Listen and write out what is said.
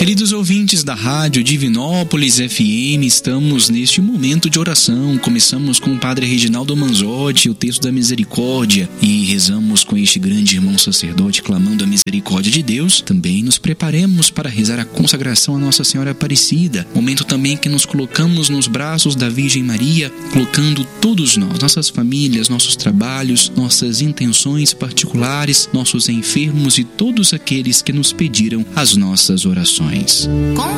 Queridos ouvintes da Rádio Divinópolis FM, estamos neste momento de oração. Começamos com o Padre Reginaldo Manzotti, o texto da misericórdia, e rezamos com este grande irmão sacerdote clamando a misericórdia de Deus. Também nos preparemos para rezar a consagração a Nossa Senhora Aparecida, momento também que nos colocamos nos braços da Virgem Maria, colocando todos nós, nossas famílias, nossos trabalhos, nossas intenções particulares, nossos enfermos e todos aqueles que nos pediram as nossas orações.